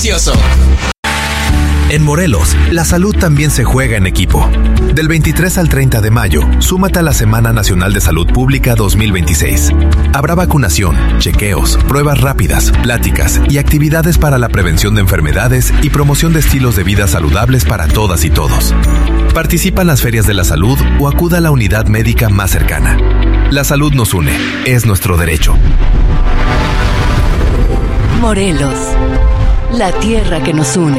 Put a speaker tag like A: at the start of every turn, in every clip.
A: delicioso.
B: En Morelos, la salud también se juega en equipo. Del 23 al 30 de mayo, súmate a la Semana Nacional de Salud Pública 2026. Habrá vacunación, chequeos, pruebas rápidas, pláticas y actividades para la prevención de enfermedades y promoción de estilos de vida saludables para todas y todos. Participa en las ferias de la salud o acuda a la unidad médica más cercana. La salud nos une, es nuestro derecho.
C: Morelos, la tierra que nos une.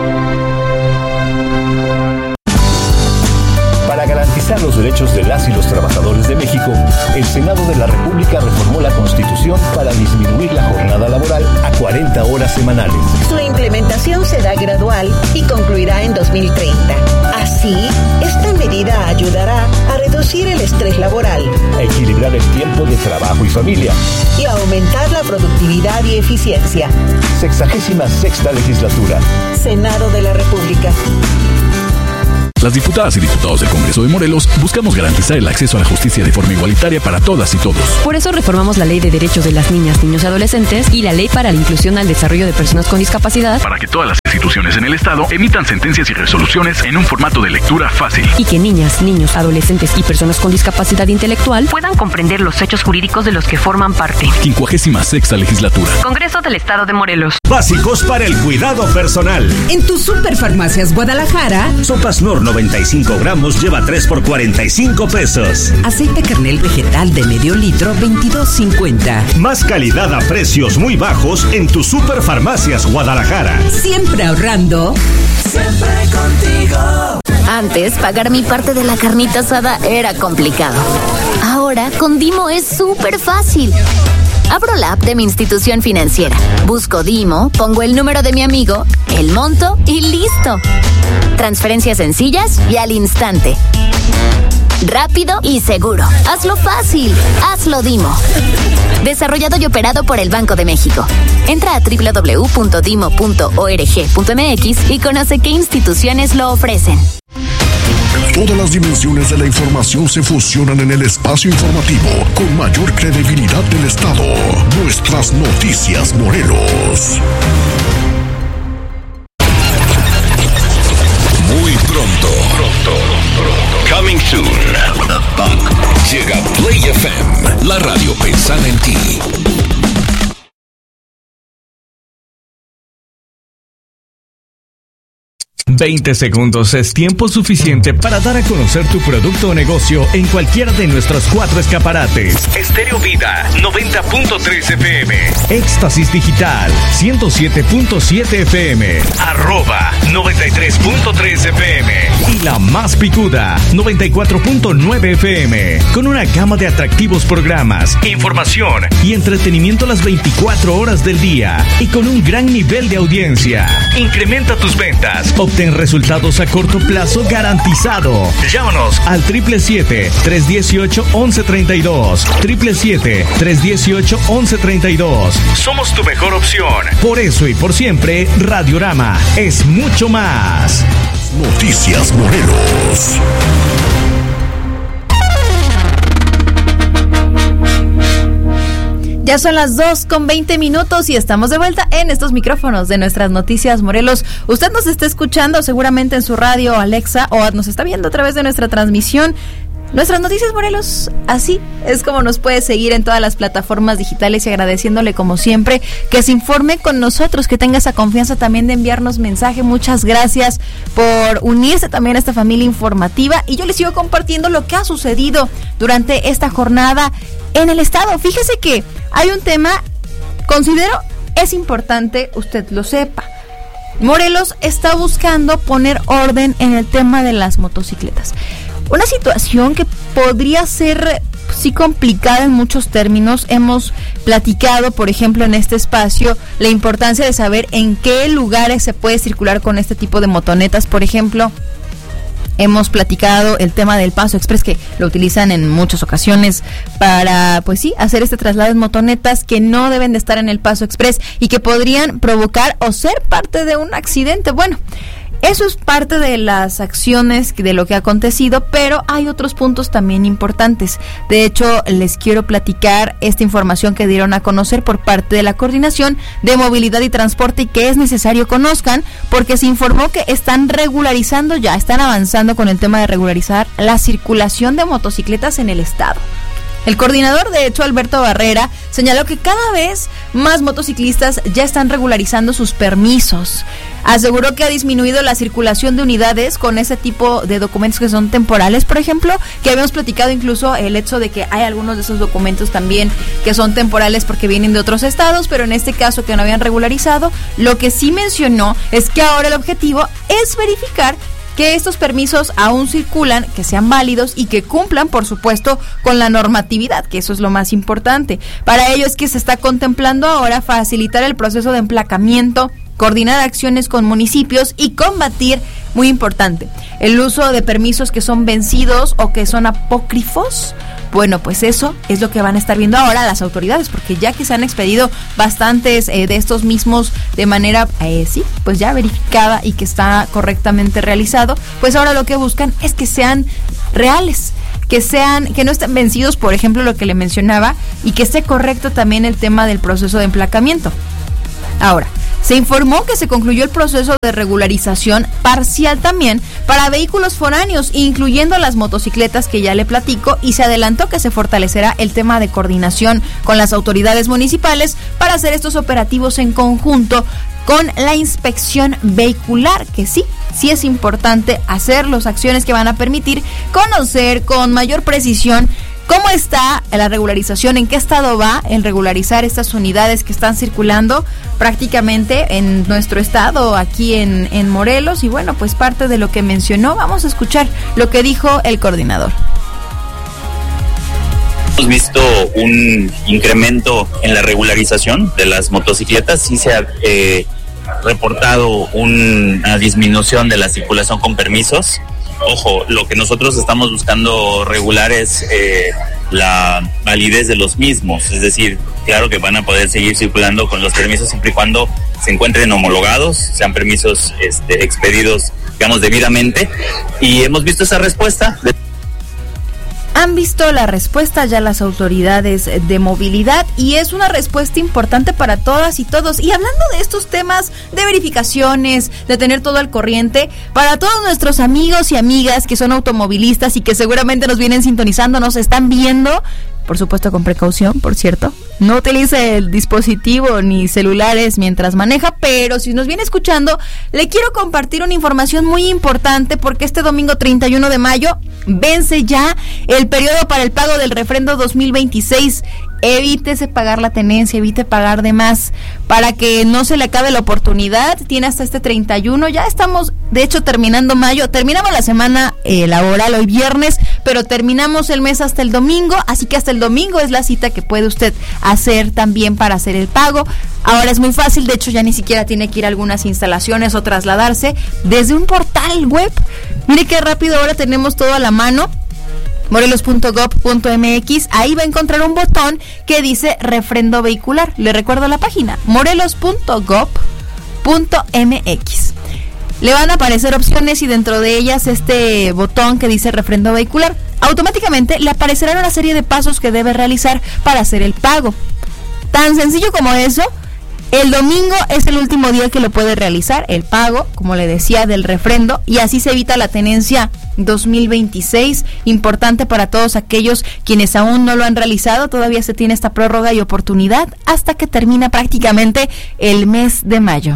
D: Para garantizar los derechos de las y los trabajadores de México, el Senado de la República reformó la Constitución para disminuir la jornada laboral a 40 horas semanales.
E: Su implementación será gradual y concluirá en 2030. Así, esta medida ayudará a reducir el estrés laboral,
D: a equilibrar el tiempo de trabajo y familia
E: y a aumentar la productividad y eficiencia.
D: 66ª Legislatura.
E: Senado de la República.
F: Las diputadas y diputados del Congreso de Morelos buscamos garantizar el acceso a la justicia de forma igualitaria para todas y todos.
G: Por eso reformamos la Ley de Derechos de las Niñas, Niños y Adolescentes y la Ley para la Inclusión al Desarrollo de Personas con Discapacidad,
F: para que todas las instituciones en el Estado emitan sentencias y resoluciones en un formato de lectura fácil.
G: Y que niñas, niños, adolescentes y personas con discapacidad intelectual puedan comprender los hechos jurídicos de los que forman parte.
F: 56ª Legislatura.
G: Congreso del Estado de Morelos.
H: Básicos para el cuidado personal.
I: En tu Superfarmacias Guadalajara,
H: Sopas Nor 95 gramos lleva 3 por 45 pesos.
I: Aceite Kernel vegetal de medio litro, 22.50.
H: Más calidad a precios muy bajos en tu Superfarmacias Guadalajara.
I: Siempre ahorrando.
J: Siempre contigo.
K: Antes, pagar mi parte de la carnita asada era complicado. Ahora, con Dimo es súper fácil. Abro la app de mi institución financiera, busco Dimo, pongo el número de mi amigo, el monto y listo. Transferencias sencillas y al instante. Rápido y seguro. Hazlo fácil. Hazlo Dimo. Desarrollado y operado por el Banco de México. Entra a www.dimo.org.mx y conoce qué instituciones lo ofrecen.
L: Todas las dimensiones de la información se fusionan en el espacio informativo con mayor credibilidad del Estado. Nuestras Noticias Morelos.
M: Muy pronto. Coming soon. Llega Play FM, la radio pensada en ti.
N: 20 segundos es tiempo suficiente para dar a conocer tu producto o negocio en cualquiera de nuestros 4 escaparates.
O: Estéreo Vida, 90.3 FM.
N: Éxtasis Digital, 107.7 FM.
O: Arroba, 93.3 FM.
N: Y la más picuda, 94.9 FM. Con una gama de atractivos programas,
O: información
N: y entretenimiento las 24 horas del día. Y con un gran nivel de audiencia.
O: Incrementa tus ventas.
N: Obtén resultados a corto plazo garantizado.
O: Llámanos
N: al 777-318-1132. 777-318-1132.
O: Somos tu mejor opción.
N: Por eso y por siempre, Radiorama es mucho más.
L: Noticias Morelos.
P: Ya son las 2:20 y estamos de vuelta en estos micrófonos de nuestras Noticias Morelos. Usted nos está escuchando seguramente en su radio Alexa o nos está viendo a través de nuestra transmisión. Nuestras Noticias Morelos, así es como nos puede seguir en todas las plataformas digitales y agradeciéndole como siempre que se informe con nosotros, que tenga esa confianza también de enviarnos mensaje. Muchas gracias por unirse también a esta familia informativa y yo les sigo compartiendo lo que ha sucedido durante esta jornada en el estado. Fíjese que hay un tema, considero es importante usted lo sepa. Morelos está buscando poner orden en el tema de las motocicletas. Una situación que podría ser sí complicada en muchos términos. Hemos platicado, por ejemplo, en este espacio, la importancia de saber en qué lugares se puede circular con este tipo de motonetas, por ejemplo. Hemos platicado el tema del Paso Express, que lo utilizan en muchas ocasiones para, pues sí, hacer este traslado en motonetas que no deben de estar en el Paso Express y que podrían provocar o ser parte de un accidente. Bueno, Eso es parte de las acciones de lo que ha acontecido, pero hay otros puntos también importantes. De hecho, les quiero platicar esta información que dieron a conocer por parte de la Coordinación de Movilidad y Transporte y que es necesario conozcan, porque se informó que están regularizando ya, están avanzando con el tema de regularizar la circulación de motocicletas en el estado. El coordinador, de hecho, Alberto Barrera, señaló que cada vez más motociclistas ya están regularizando sus permisos. Aseguró que ha disminuido la circulación de unidades con ese tipo de documentos que son temporales, por ejemplo, que habíamos platicado incluso el hecho de que hay algunos de esos documentos también que son temporales porque vienen de otros estados, pero en este caso que no habían regularizado. Lo que sí mencionó es que ahora el objetivo es verificar que estos permisos aún circulan, que sean válidos y que cumplan, por supuesto, con la normatividad, que eso es lo más importante. Para ello es que se está contemplando ahora facilitar el proceso de emplacamiento, coordinar acciones con municipios y combatir, muy importante, el uso de permisos que son vencidos o que son apócrifos. Bueno, pues eso es lo que van a estar viendo ahora las autoridades, porque ya que se han expedido bastantes de estos mismos de manera, pues ya verificada y que está correctamente realizado, pues ahora lo que buscan es que sean reales, que no estén vencidos, por ejemplo, lo que le mencionaba, y que esté correcto también el tema del proceso de emplacamiento. Ahora, se informó que se concluyó el proceso de regularización parcial también para vehículos foráneos, incluyendo las motocicletas que ya le platico, y se adelantó que se fortalecerá el tema de coordinación con las autoridades municipales para hacer estos operativos en conjunto con la inspección vehicular, que sí es importante hacer las acciones que van a permitir conocer con mayor precisión ¿cómo está la regularización? ¿En qué estado va el regularizar estas unidades que están circulando prácticamente en nuestro estado, aquí en Morelos? Y bueno, pues parte de lo que mencionó, vamos a escuchar lo que dijo el coordinador.
A: Hemos visto un incremento en la regularización de las motocicletas, sí se ha reportado una disminución de la circulación con permisos. Ojo, lo que nosotros estamos buscando regular es la validez de los mismos, es decir, claro que van a poder seguir circulando con los permisos siempre y cuando se encuentren homologados, sean permisos expedidos, digamos, debidamente, y hemos visto esa respuesta.
P: Han visto la respuesta ya las autoridades de movilidad y es una respuesta importante para todas y todos. Y hablando de estos temas de verificaciones, de tener todo al corriente, para todos nuestros amigos y amigas que son automovilistas y que seguramente nos vienen sintonizando, nos están viendo, por supuesto con precaución, por cierto, no utilice el dispositivo ni celulares mientras maneja, pero si nos viene escuchando, le quiero compartir una información muy importante porque este domingo 31 de mayo vence ya el periodo para el pago del refrendo 2026. Evítese pagar la tenencia, evite pagar de más para que no se le acabe la oportunidad. Tiene hasta este 31, ya estamos de hecho terminando mayo, terminamos la semana laboral hoy viernes, pero terminamos el mes hasta el domingo, así que hasta el domingo es la cita que puede usted hacer también para hacer el pago. Ahora es muy fácil, de hecho ya ni siquiera tiene que ir a algunas instalaciones o trasladarse desde un portal web. Mire qué rápido, ahora tenemos todo a la mano. Morelos.gov.mx, ahí va a encontrar un botón que dice refrendo vehicular. Le recuerdo la página, morelos.gov.mx. Le van a aparecer opciones y dentro de ellas este botón que dice refrendo vehicular. Automáticamente le aparecerán una serie de pasos que debe realizar para hacer el pago. Tan sencillo como eso. El domingo es el último día que lo puede realizar, el pago, como le decía, del refrendo, y así se evita la tenencia 2026, importante para todos aquellos quienes aún no lo han realizado. Todavía se tiene esta prórroga y oportunidad hasta que termina prácticamente el mes de mayo.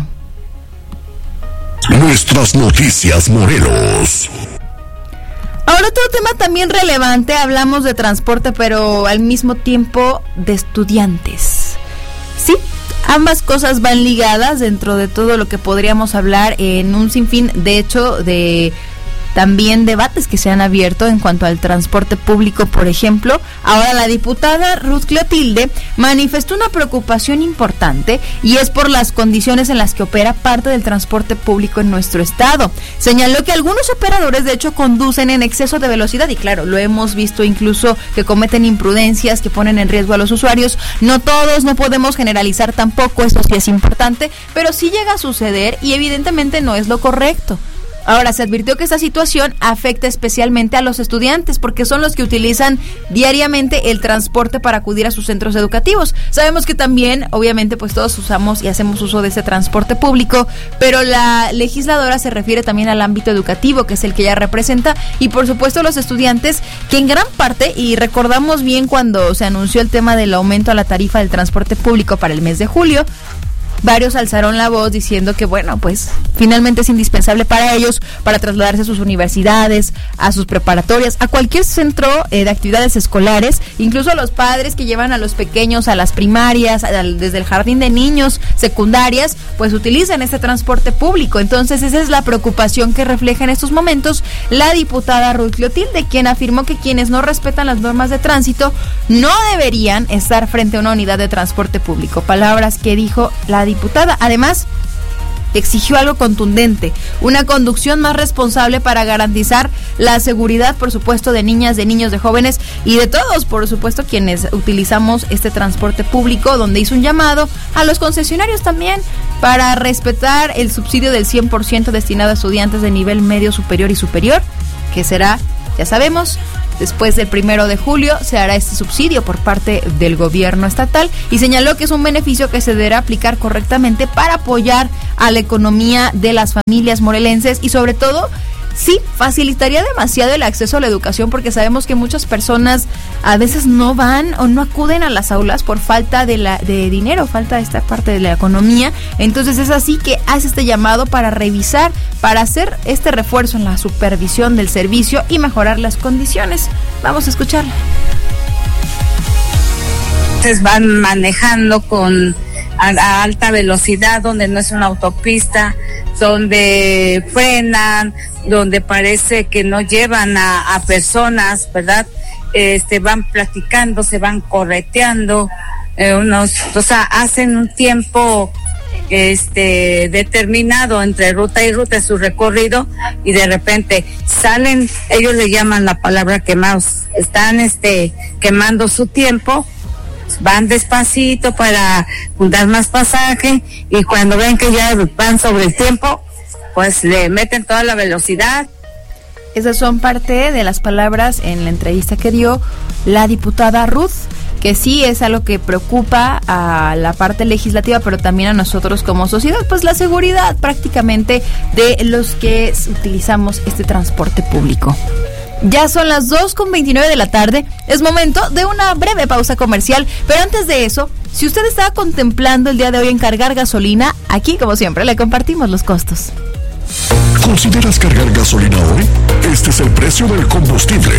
L: Nuestras noticias Morelos.
P: Ahora otro tema también relevante, hablamos de transporte, pero al mismo tiempo de estudiantes. Sí, ambas cosas van ligadas dentro de todo lo que podríamos hablar en un sinfín, de hecho, de también debates que se han abierto en cuanto al transporte público, por ejemplo. Ahora la diputada Ruth Clotilde manifestó una preocupación importante y es por las condiciones en las que opera parte del transporte público en nuestro estado. Señaló que algunos operadores de hecho conducen en exceso de velocidad y claro, lo hemos visto incluso que cometen imprudencias que ponen en riesgo a los usuarios. No todos, no podemos generalizar tampoco, eso sí es importante, pero sí llega a suceder y evidentemente no es lo correcto. Ahora, se advirtió que esta situación afecta especialmente a los estudiantes porque son los que utilizan diariamente el transporte para acudir a sus centros educativos. Sabemos que también, obviamente, pues todos usamos y hacemos uso de ese transporte público, pero la legisladora se refiere también al ámbito educativo, que es el que ella representa, y por supuesto los estudiantes, que en gran parte, y recordamos bien cuando se anunció el tema del aumento a la tarifa del transporte público para el mes de julio, varios alzaron la voz diciendo que, bueno, pues finalmente es indispensable para ellos para trasladarse a sus universidades, a sus preparatorias, a cualquier centro de actividades escolares, incluso a los padres que llevan a los pequeños a las primarias, desde el jardín de niños, secundarias, pues utilizan este transporte público. Entonces esa es la preocupación que refleja en estos momentos la diputada Ruth Clotilde, quien afirmó que quienes no respetan las normas de tránsito no deberían estar frente a una unidad de transporte público. Palabras que dijo la diputada. Además, exigió algo contundente, una conducción más responsable para garantizar la seguridad, por supuesto, de niñas, de niños, de jóvenes y de todos, por supuesto, quienes utilizamos este transporte público, donde hizo un llamado a los concesionarios también para respetar el subsidio del 100% destinado a estudiantes de nivel medio, superior y superior, que será, ya sabemos, después del 1 de julio se hará este subsidio por parte del gobierno estatal, y señaló que es un beneficio que se deberá aplicar correctamente para apoyar a la economía de las familias morelenses y sobre todo, sí, facilitaría demasiado el acceso a la educación, porque sabemos que muchas personas a veces no van o no acuden a las aulas por falta de dinero, falta de esta parte de la economía. Entonces es así que hace este llamado para revisar, para hacer este refuerzo en la supervisión del servicio y mejorar las condiciones. Vamos a escucharla.
Q: Entonces van manejando a alta velocidad donde no es una autopista, donde frenan, donde parece que no llevan a personas, ¿verdad? Van platicando, se van correteando, hacen un tiempo determinado entre ruta y ruta su recorrido, y de repente salen, ellos le llaman la palabra quemados, están quemando su tiempo, van despacito para juntar más pasaje, y cuando ven que ya van sobre el tiempo, pues le meten toda la velocidad.
P: Esas son parte de las palabras en la entrevista que dio la diputada Ruth, que sí es algo que preocupa a la parte legislativa, pero también a nosotros como sociedad, pues la seguridad prácticamente de los que utilizamos este transporte público. Ya son las 2:29 de la tarde, es momento de una breve pausa comercial, pero antes de eso, si usted estaba contemplando el día de hoy en cargar gasolina, aquí como siempre le compartimos los costos.
L: ¿Consideras cargar gasolina hoy? Este es el precio del combustible.